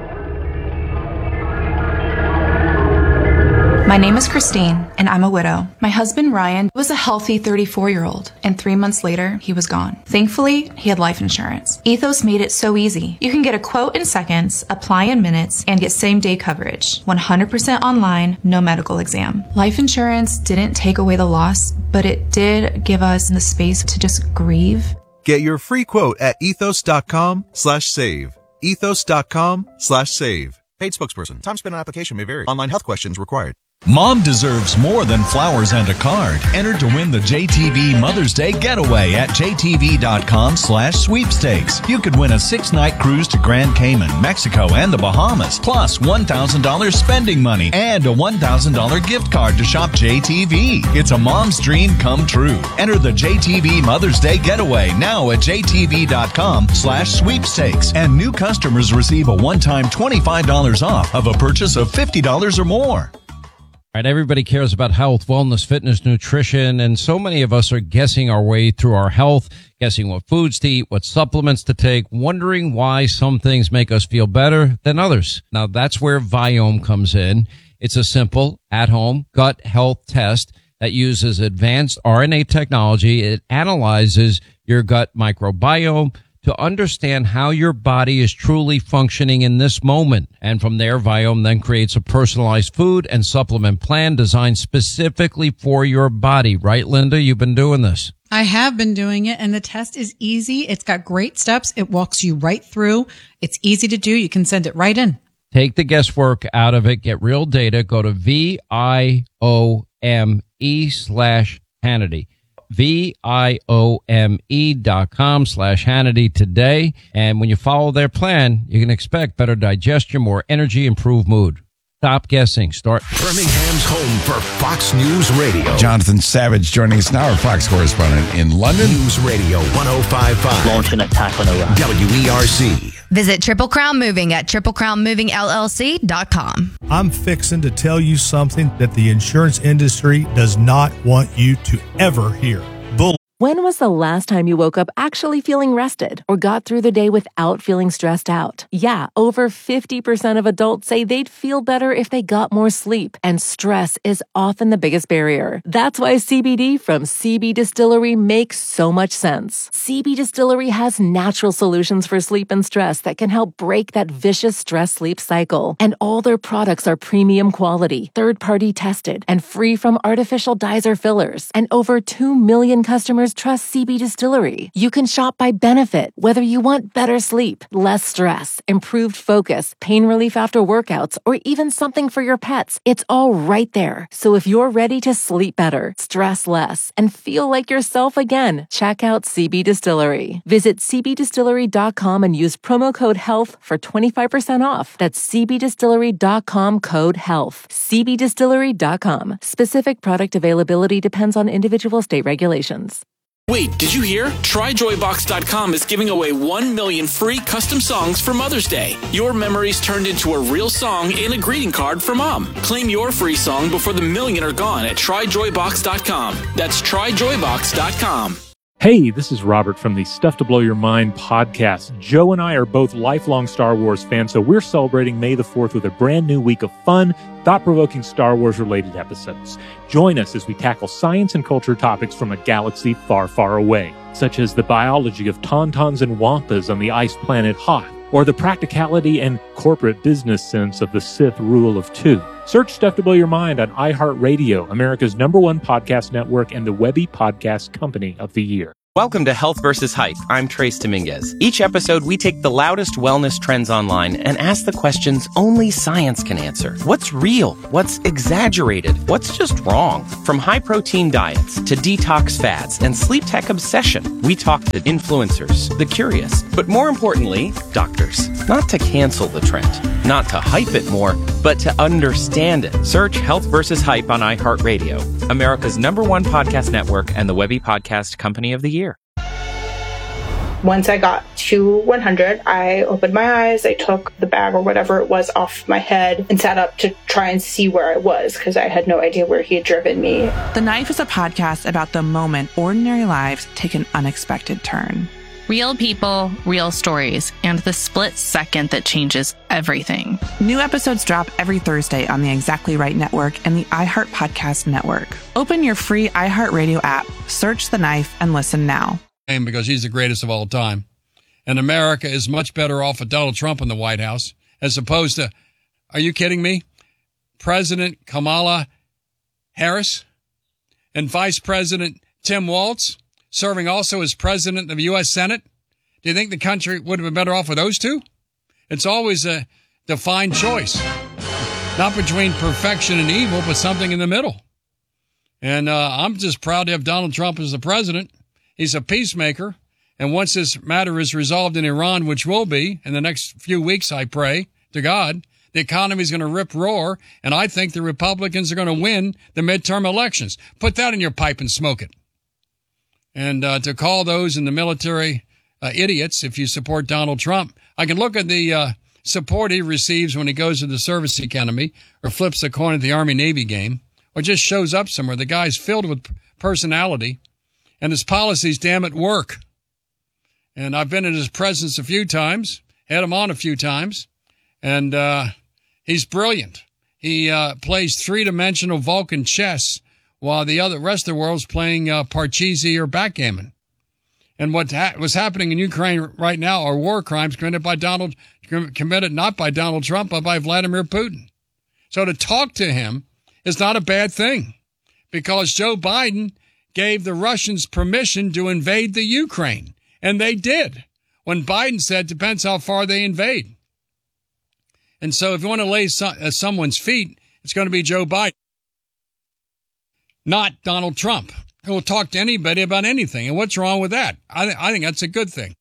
My name is Christine, and I'm a widow. My husband, Ryan, was a healthy thirty-four-year-old, and three months later, he was gone. Thankfully, he had life insurance. Ethos made it so easy. You can get a quote in seconds, apply in minutes, and get same-day coverage. one hundred percent online, no medical exam. Life insurance didn't take away the loss, but it did give us the space to just grieve. Get your free quote at ethos.com slash save. Ethos.com slash save. Paid spokesperson. Time spent on application may vary. Online health questions required. Mom deserves more than flowers and a card. Enter to win the J T V Mother's Day Getaway at jtv.com slash sweepstakes. You could win a six-night cruise to Grand Cayman, Mexico, and the Bahamas, plus one thousand dollars spending money and a one thousand dollars gift card to shop J T V. It's a mom's dream come true. Enter the J T V Mother's Day Getaway now at jtv.com slash sweepstakes. And new customers receive a one-time twenty-five dollars off of a purchase of fifty dollars or more. All right, everybody cares about health, wellness, fitness, nutrition, and so many of us are guessing our way through our health, guessing what foods to eat, what supplements to take, wondering why some things make us feel better than others. Now, that's where Viome comes in. It's a simple, at-home gut health test that uses advanced R N A technology. It analyzes your gut microbiome to understand how your body is truly functioning in this moment. And from there, Viome then creates a personalized food and supplement plan designed specifically for your body. Right, Linda? You've been doing this. I have been doing it, and the test is easy. It's got great steps. It walks you right through. It's easy to do. You can send it right in. Take the guesswork out of it. Get real data. Go to V-I-O-M-E slash Hannity. V-I-O-M-E dot com slash Hannity today. And when you follow their plan, you can expect better digestion, more energy, improved mood. Stop guessing. Start. Birmingham's home for Fox News Radio. Jonathan Savage joining us now, our Fox correspondent in London. News Radio one oh five point five. Launch an attack on Iraq. W E R C. Visit Triple Crown Moving at triple crown moving L L C dot com. I'm fixing to tell you something that the insurance industry does not want you to ever hear. Bull. When was the last time you woke up actually feeling rested or got through the day without feeling stressed out? Yeah, over fifty percent of adults say they'd feel better if they got more sleep, and stress is often the biggest barrier. That's why C B D from C B Distillery makes so much sense. C B Distillery has natural solutions for sleep and stress that can help break that vicious stress-sleep cycle. And all their products are premium quality, third-party tested, and free from artificial dyes or fillers. And over two million customers trust C B Distillery. You can shop by benefit, whether you want better sleep, less stress, improved focus, pain relief after workouts, or even something for your pets. It's all right there. So if you're ready to sleep better, stress less, and feel like yourself again, check out C B Distillery. Visit c b distillery dot com and use promo code HEALTH for twenty-five percent off. That's c b distillery dot com code HEALTH. c b distillery dot com. Specific product availability depends on individual state regulations. Wait, did you hear? try joy box dot com is giving away one million free custom songs for Mother's Day. Your memories turned into a real song in a greeting card for Mom. Claim your free song before the million are gone at try joy box dot com. That's try joy box dot com. Hey, this is Robert from the Stuff to Blow Your Mind podcast. Joe and I are both lifelong Star Wars fans, so we're celebrating May the fourth with a brand new week of fun, thought-provoking Star Wars-related episodes. Join us as we tackle science and culture topics from a galaxy far, far away. such as the biology of tauntauns and wampas on the ice planet Hoth, or the practicality and corporate business sense of the Sith rule of two. Search Stuff to Blow Your Mind on iHeartRadio, America's number one podcast network and the Webby Podcast Company of the Year. Welcome to Health versus Hype. I'm Trace Dominguez. Each episode, we take the loudest wellness trends online and ask the questions only science can answer. What's real? What's exaggerated? What's just wrong? From high-protein diets to detox fads and sleep tech obsession, we talk to influencers, the curious, but more importantly, doctors. Not to cancel the trend, not to hype it more, but to understand it. Search Health versus Hype on iHeartRadio, America's number one podcast network and the Webby Podcast Company of the Year. Once I got to one hundred, I opened my eyes, I took the bag or whatever it was off my head and sat up to try and see where I was because I had no idea where he had driven me. The Knife is a podcast about the moment ordinary lives take an unexpected turn. Real people, real stories, and the split second that changes everything. New episodes drop every Thursday on the Exactly Right Network and the iHeart Podcast Network. Open your free iHeartRadio app, search The Knife, and listen now. Because he's the greatest of all time. And America is much better off with Donald Trump in the White House as opposed to, are you kidding me? President Kamala Harris and Vice President Tim Walz serving also as president of the U S Senate. Do you think the country would have been better off with those two? It's always a defined choice, not between perfection and evil, but something in the middle. And uh, I'm just proud to have Donald Trump as the president. He's a peacemaker, and once this matter is resolved in Iran, which will be in the next few weeks, I pray to God, the economy is going to rip roar, and I think the Republicans are going to win the midterm elections. Put that in your pipe and smoke it. And uh, to call those in the military uh, idiots if you support Donald Trump, I can look at the uh, support he receives when he goes to the service academy or flips a coin at the Army-Navy game or just shows up somewhere. The guy's filled with personality. And his policies, damn it, work. And I've been in his presence a few times, had him on a few times, and uh, he's brilliant. He uh, plays three-dimensional Vulcan chess while the other rest of the world's playing uh, Parcheesi or backgammon. And what ha- was happening in Ukraine right now are war crimes committed by Donald, committed not by Donald Trump, but by Vladimir Putin. So to talk to him is not a bad thing because Joe Biden gave the Russians permission to invade the Ukraine. And they did. When Biden said, depends how far they invade. And so if you want to lay so, uh, someone's feet, it's going to be Joe Biden, not Donald Trump, who will talk to anybody about anything. And what's wrong with that? I, th- I think that's a good thing.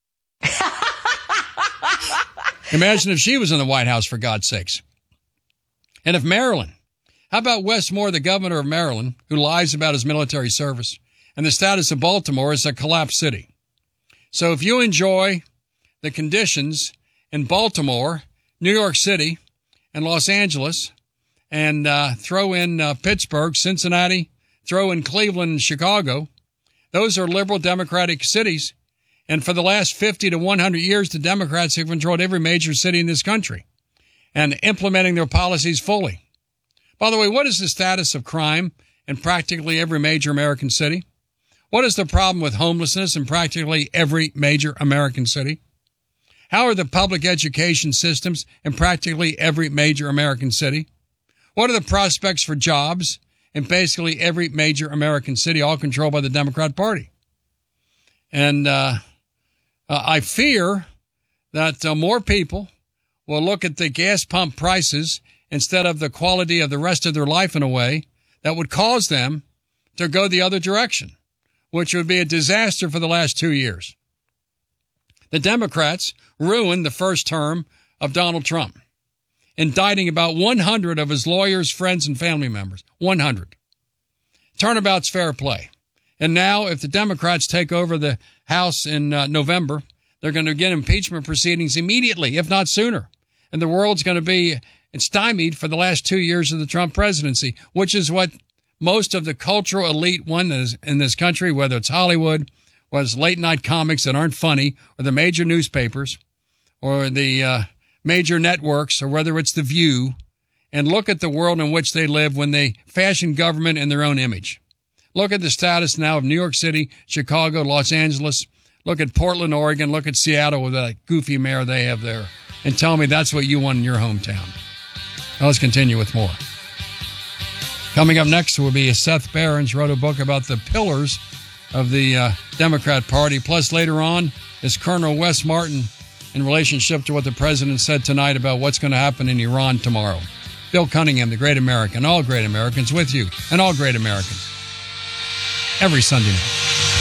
Imagine if she was in the White House, for God's sakes. And if Maryland, how about Wes Moore, the governor of Maryland, who lies about his military service, and the status of Baltimore is a collapsed city. So if you enjoy the conditions in Baltimore, New York City, and Los Angeles, and uh, throw in uh, Pittsburgh, Cincinnati, throw in Cleveland and Chicago, those are liberal democratic cities. And for the last fifty to one hundred years, the Democrats have controlled every major city in this country and implementing their policies fully. By the way, what is the status of crime in practically every major American city? What is the problem with homelessness in practically every major American city? How are the public education systems in practically every major American city? What are the prospects for jobs in basically every major American city, all controlled by the Democrat Party? And uh, uh, I fear that uh, more people will look at the gas pump prices instead of the quality of the rest of their life in a way that would cause them to go the other direction, which would be a disaster for the last two years. The Democrats ruined the first term of Donald Trump, indicting about one hundred of his lawyers, friends, and family members. one hundred. Turnabout's fair play. And now, if the Democrats take over the House in uh, November, they're going to begin impeachment proceedings immediately, if not sooner. And the world's going to be stymied for the last two years of the Trump presidency, which is what most of the cultural elite want in this country, whether it's Hollywood, whether it's late-night comics that aren't funny, or the major newspapers, or the uh, major networks, or whether it's The View, and look at the world in which they live when they fashion government in their own image. Look at the status now of New York City, Chicago, Los Angeles. Look at Portland, Oregon. Look at Seattle with that goofy mayor they have there. And tell me that's what you want in your hometown. Now let's continue with more. Coming up next will be Seth Barons, wrote a book about the pillars of the uh, Democrat Party. Plus, later on is Colonel Wes Martin in relationship to what the president said tonight about what's going to happen in Iran tomorrow. Bill Cunningham, the great American, all great Americans with you, and all great Americans. Every Sunday night.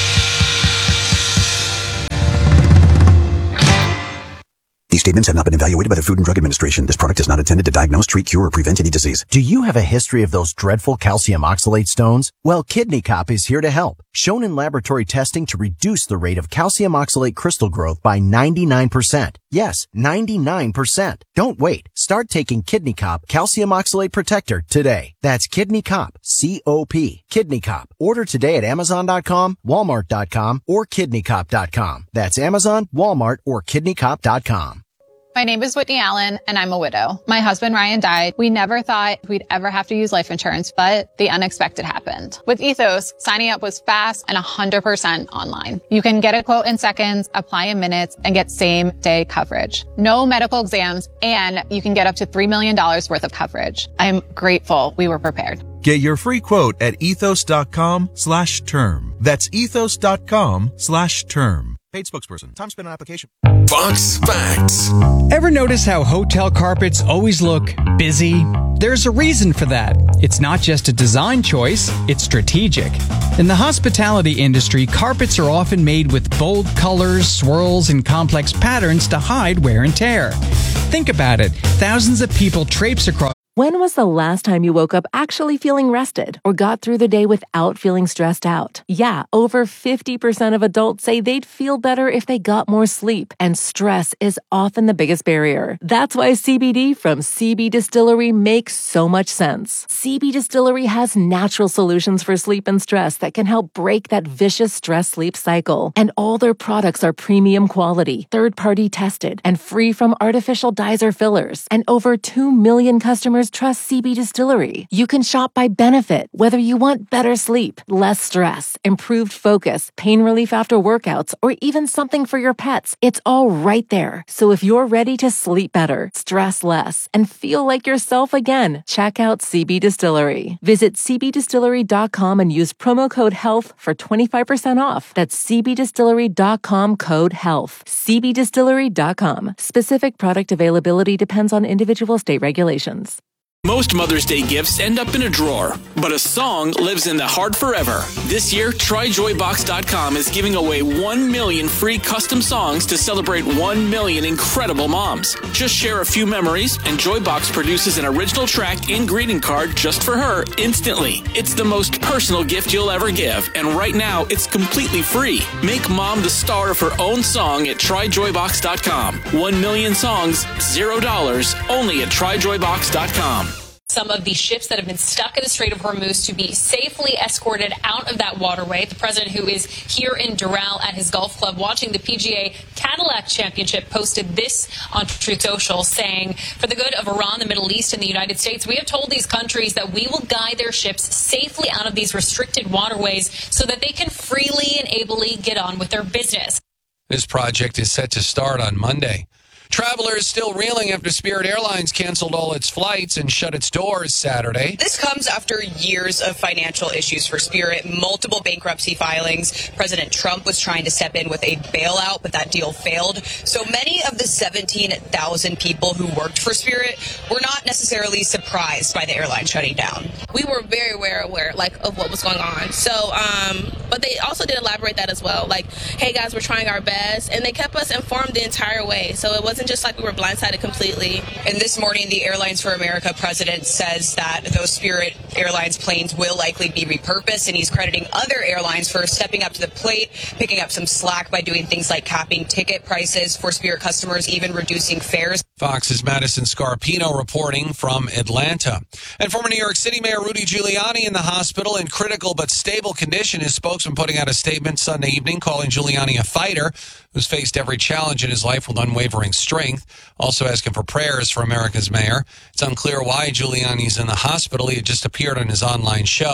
These statements have not been evaluated by the Food and Drug Administration. This product is not intended to diagnose, treat, cure, or prevent any disease. Do you have a history of those dreadful calcium oxalate stones? Well, Kidney Cop is here to help. Shown in laboratory testing to reduce the rate of calcium oxalate crystal growth by ninety-nine percent. Yes, ninety-nine percent. Don't wait. Start taking Kidney Cop Calcium Oxalate Protector today. That's Kidney Cop, C O P. Kidney Cop. Order today at Amazon dot com, Walmart dot com, or Kidney Cop dot com. That's Amazon, Walmart, or Kidney Cop dot com. My name is Whitney Allen, and I'm a widow. My husband, Ryan, died. We never thought we'd ever have to use life insurance, but the unexpected happened. With Ethos, signing up was fast and one hundred percent online. You can get a quote in seconds, apply in minutes, and get same-day coverage. No medical exams, and you can get up to three million dollars worth of coverage. I'm grateful we were prepared. Get your free quote at ethos dot com slash term. That's ethos dot com slash term. Paid spokesperson. Time spent on application. Fox Facts. Ever notice how hotel carpets always look busy? There's a reason for that. It's not just a design choice, it's strategic. In the hospitality industry, carpets are often made with bold colors, swirls, and complex patterns to hide wear and tear. Think about it. Thousands of people traipse across. When was the last time you woke up actually feeling rested or got through the day without feeling stressed out? Yeah, over fifty percent of adults say they'd feel better if they got more sleep, and stress is often the biggest barrier. That's why C B D from C B Distillery makes so much sense. C B Distillery has natural solutions for sleep and stress that can help break that vicious stress-sleep cycle. And all their products are premium quality, third-party tested, and free from artificial dyes or fillers. And over two million customers trust C B Distillery. You can shop by benefit, whether you want better sleep, less stress, improved focus, pain relief after workouts, or even something for your pets. It's all right there. So if you're ready to sleep better, stress less, and feel like yourself again, check out C B Distillery. Visit c b distillery dot com and use promo code HEALTH for twenty-five percent off. That's c b distillery dot com code HEALTH. c b distillery dot com. Specific product availability depends on individual state regulations. Most Mother's Day gifts end up in a drawer, but a song lives in the heart forever. This year, try joy box dot com is giving away one million free custom songs to celebrate one million incredible moms. Just share a few memories, and Joybox produces an original track and greeting card just for her instantly. It's the most personal gift you'll ever give, and right now, it's completely free. Make mom the star of her own song at try joy box dot com. One million songs, zero dollars, only at try joy box dot com. Some of the ships that have been stuck in the Strait of Hormuz to be safely escorted out of that waterway. The president, who is here in Doral at his golf club watching the P G A Cadillac Championship, posted this on Truth Social, saying, "For the good of Iran, the Middle East, and the United States, we have told these countries that we will guide their ships safely out of these restricted waterways so that they can freely and ably get on with their business." This project is set to start on Monday. Travelers still reeling after Spirit Airlines canceled all its flights and shut its doors Saturday. This comes after years of financial issues for Spirit, multiple bankruptcy filings. President Trump was trying to step in with a bailout, but that deal failed. So many of the seventeen thousand people who worked for Spirit were not necessarily surprised by the airline shutting down. We were very aware, aware like, of what was going on. So, um, but they also did elaborate that as well. Like, hey, guys, we're trying our best. And they kept us informed the entire way. So it wasn't just like we were blindsided completely. And this morning, the Airlines for America president says that those Spirit Airlines planes will likely be repurposed, and he's crediting other airlines for stepping up to the plate, picking up some slack by doing things like capping ticket prices for Spirit customers, even reducing fares. Fox's Madison Scarpino reporting from Atlanta. And former New York City Mayor Rudy Giuliani in the hospital in critical but stable condition. His spokesman putting out a statement Sunday evening calling Giuliani a fighter who's faced every challenge in his life with unwavering strength. Also asking for prayers for America's mayor. It's unclear why Giuliani's in the hospital. He had just appeared on his online show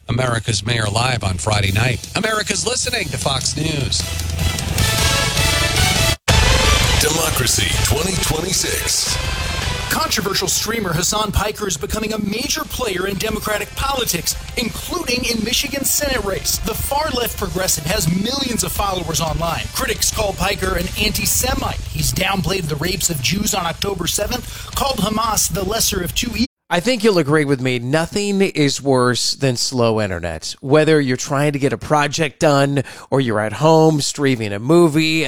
America's Mayor Live on Friday night. America's listening to Fox News. Democracy twenty twenty-six. Controversial streamer Hassan Piker is becoming a major player in Democratic politics, including in Michigan's Senate race. The far-left progressive has millions of followers online. Critics call Piker an anti-Semite. He's downplayed the rapes of Jews on October seventh, called Hamas the lesser of two evils. I think you'll agree with me. Nothing is worse than slow internet. Whether you're trying to get a project done or you're at home streaming a movie,